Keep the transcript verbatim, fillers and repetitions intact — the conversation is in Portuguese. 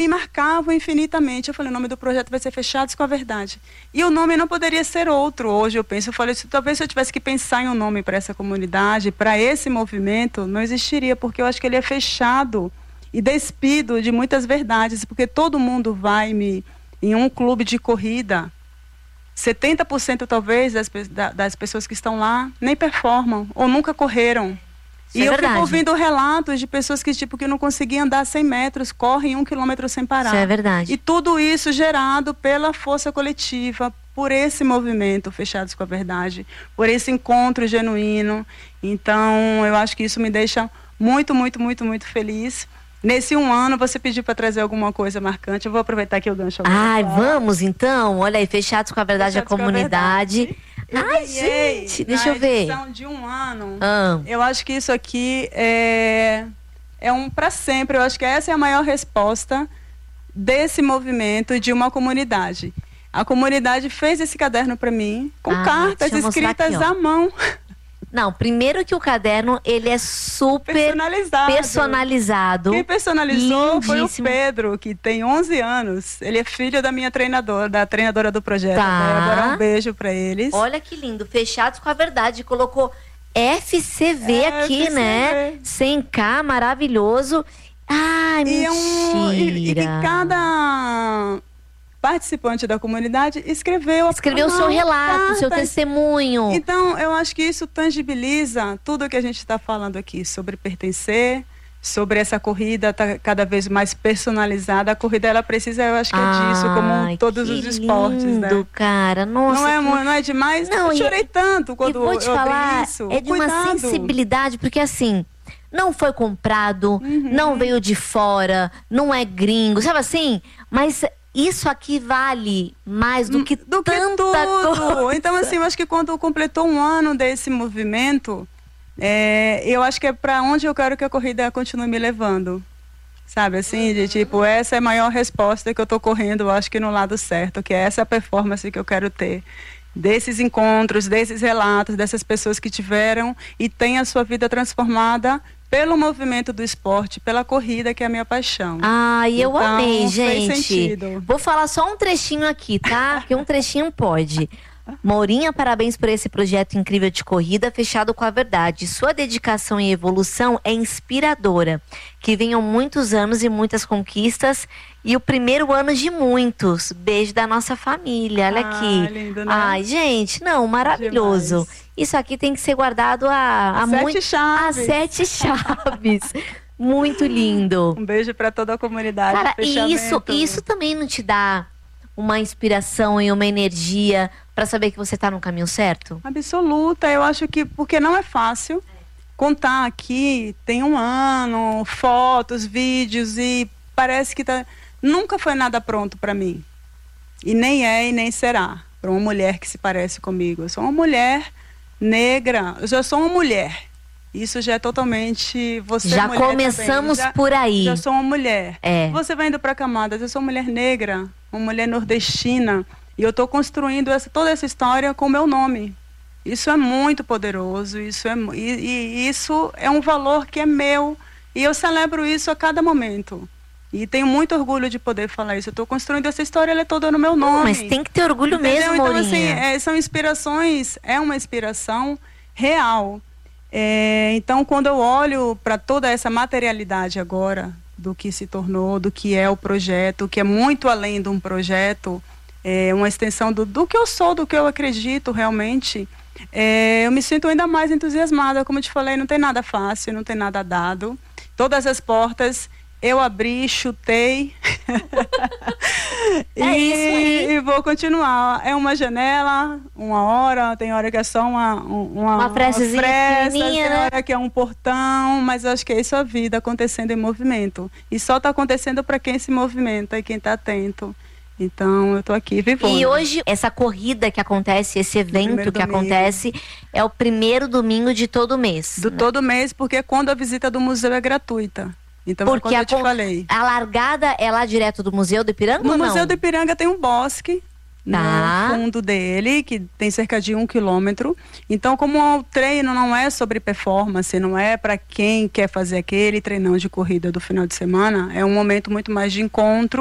me marcavam infinitamente. Eu falei, o nome do projeto vai ser Fechados com a Verdade. E o nome não poderia ser outro. Hoje eu penso, eu falei, se, talvez se eu tivesse que pensar em um nome para essa comunidade, para esse movimento, não existiria, porque eu acho que ele é fechado e despido de muitas verdades, porque todo mundo vai me, em um clube de corrida, setenta por cento talvez das, das pessoas que estão lá nem performam ou nunca correram. Isso e é eu verdade. Fico ouvindo relatos de pessoas que, tipo, que não conseguiam andar cem metros, correm um quilômetro sem parar. Isso é verdade. E tudo isso gerado pela força coletiva, por esse movimento Fechados com a Verdade, por esse encontro genuíno. Então, eu acho que isso me deixa muito, muito, muito, muito feliz. Nesse um ano, você pediu para trazer alguma coisa marcante. Eu vou aproveitar aqui o gancho. Ai, vamos então. Olha aí, Fechados com a Verdade, Fechados a comunidade. Eu Ai, gente, deixa eu ver. Na edição de um ano, ah. eu acho que isso aqui é, é um para sempre. Eu acho que essa é a maior resposta desse movimento de uma comunidade. A comunidade fez esse caderno para mim, com ah, cartas escritas aqui, à mão. Não, primeiro que o caderno, ele é super personalizado. personalizado. Quem personalizou lindíssimo. Foi o Pedro, que tem onze anos. Ele é filho da minha treinadora, da treinadora do projeto. Tá. Agora um beijo pra eles. Olha que lindo, Fechados com a Verdade. Colocou F C V é, aqui, F C V. Né? cem K, maravilhoso. Ai, e mentira. É um, e, e que cada participante da comunidade escreveu escreveu o seu relato, o seu testemunho. Então, eu acho que isso tangibiliza tudo o que a gente está falando aqui sobre pertencer, sobre essa corrida tá cada vez mais personalizada. A corrida, ela precisa, eu acho que é Ai, disso, como todos os esportes, lindo, né? cara. Nossa, não é, que... não é demais? Não, eu chorei e, tanto quando e vou te eu falar, isso. É de Cuidado. Uma sensibilidade, porque assim, não foi comprado, uhum. não veio de fora, não é gringo, sabe assim? Mas isso aqui vale mais do que do tanta que tudo. Coisa. Então, assim, eu acho que quando completou um ano desse movimento, é, eu acho que é para onde eu quero que a corrida continue me levando. Sabe, assim, de tipo, essa é a maior resposta que eu tô correndo, eu acho que no lado certo, que é essa performance que eu quero ter. Desses encontros, desses relatos, dessas pessoas que tiveram e têm a sua vida transformada pelo movimento do esporte, pela corrida, que é a minha paixão. Ah, e eu então, amei, gente. Fez sentido. Vou falar só um trechinho aqui, tá? Que um trechinho pode. Mourinha, parabéns por esse projeto incrível de corrida, Fechado com a Verdade. Sua dedicação e evolução é inspiradora. Que venham muitos anos e muitas conquistas e o primeiro ano de muitos. Beijo da nossa família, olha ah, aqui. Lindo, né? Ai, gente, não, maravilhoso. Demais. Isso aqui tem que ser guardado a, a sete muito, chaves. a sete chaves. Muito lindo. Um beijo para toda a comunidade. Cara, e isso, isso também não te dá uma inspiração e uma energia para saber que você está no caminho certo? Absoluta, eu acho que porque não é fácil contar aqui, tem um ano, fotos, vídeos e parece que tá, nunca foi nada pronto para mim. E nem é e nem será para uma mulher que se parece comigo. Eu sou uma mulher negra, eu já sou uma mulher. Isso já é totalmente você. Já mulher começamos já, por aí. Já sou uma mulher. É. Você vai indo para camadas. Eu sou uma mulher negra, uma mulher nordestina, e eu estou construindo essa, toda essa história com o meu nome. Isso é muito poderoso. Isso é e, e isso é um valor que é meu e eu celebro isso a cada momento. E tenho muito orgulho de poder falar isso. Eu estou construindo essa história, ela é toda no meu nome. Mas tem que ter orgulho. Entendeu? Mesmo, então Mourinha. assim, é, são inspirações. É uma inspiração real. É, então, quando eu olho para toda essa materialidade agora, do que se tornou, do que é o projeto, que é muito além de um projeto, é uma extensão do, do que eu sou, do que eu acredito realmente, é, eu me sinto ainda mais entusiasmada. Como eu te falei, não tem nada fácil, não tem nada dado. Todas as portas eu abri, chutei é e, isso aí. e vou continuar. É uma janela, uma hora, tem hora que é só uma uma, uma fresezinha fresta, fininha, tem né? hora que é um portão, mas eu acho que é isso a vida acontecendo em movimento. E só está acontecendo para quem se movimenta e quem está atento. Então, eu tô aqui vivendo. E hoje, essa corrida que acontece, esse evento que domingo. acontece, é o primeiro domingo de todo mês. Do né? todo mês, porque é quando a visita do museu é gratuita. Então, porque é a, eu te falei. A largada é lá direto do Museu do Ipiranga no ou não? Museu do Ipiranga tem um bosque Tá. no fundo dele, que tem cerca de um quilômetro. Então, como o treino não é sobre performance, não é para quem quer fazer aquele treinão de corrida do final de semana, é um momento muito mais de encontro